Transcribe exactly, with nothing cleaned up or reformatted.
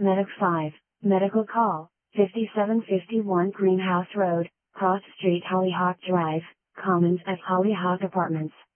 Medic five, Medical Call, fifty-seven fifty-one Greenhouse Road, Cross Street Hollyhock Drive, Commons at Hollyhock Apartments.